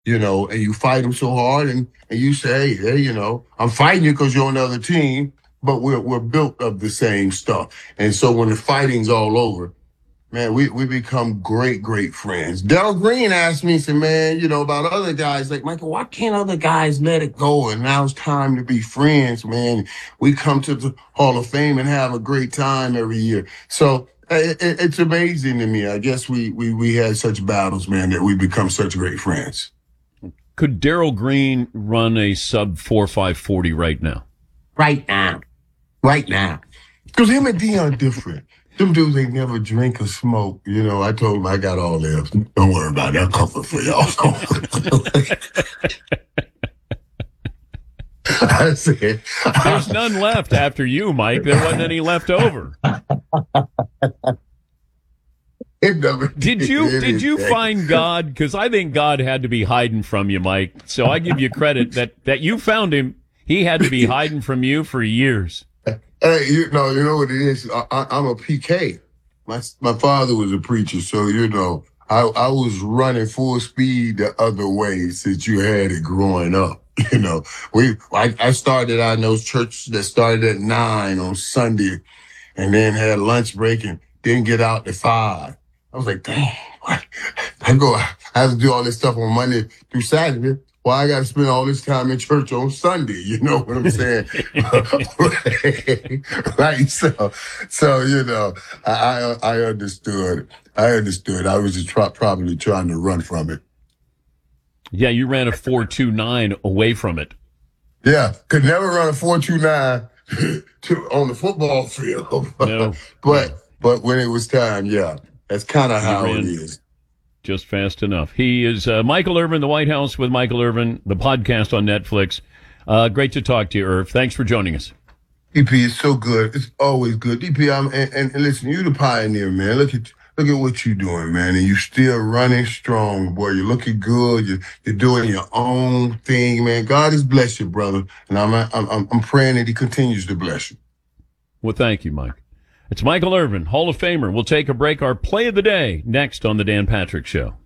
and you fight them so hard, and you say, hey, I'm fighting you because you're on the other team, but we're built of the same stuff. And so when the fighting's all over, man, we become great, great friends. Darryl Green asked me, said, man, about other guys, like, Michael, why can't other guys let it go? And now it's time to be friends, man. We come to the Hall of Fame and have a great time every year. So it's amazing to me. I guess we had such battles, man, that we become such great friends. Could Darryl Green run a sub 4.540 right now? Right now. Because him and Deion different. Them dudes ain't never drink or smoke. I told them I got all this. Don't worry about that. Comfort for y'all. I said, there's none left after you, Mike. There wasn't any left over. Did you find God? Because I think God had to be hiding from you, Mike. So I give you credit that you found him. He had to be hiding from you for years. Hey, you know what it is? I'm a PK. My father was a preacher, so I was running full speed the other way since you had it growing up. I started out in those churches that started at 9 on Sunday, and then had lunch break and didn't get out to 5. I was like, dang, I have to do all this stuff on Monday through Saturday. Why I got to spend all this time in church on Sunday? You know what I'm saying? Right. So I understood. I was just probably trying to run from it. Yeah, you ran a 4.29 away from it. Yeah, could never run a 4.29 on the football field. No. But when it was time, yeah, that's kind of how it is. Just fast enough. He is Michael Irvin, The White House with Michael Irvin, the podcast on Netflix. Great to talk to you, Irv. Thanks for joining us. DP, it's so good. It's always good. DP, and listen, you're the pioneer, man. Look at what you're doing, man. And you're still running strong, boy. You're looking good. You're doing your own thing, man. God has blessed you, brother. And I'm praying that he continues to bless you. Well, thank you, Mike. It's Michael Irvin, Hall of Famer. We'll take a break. Our play of the day next on The Dan Patrick Show.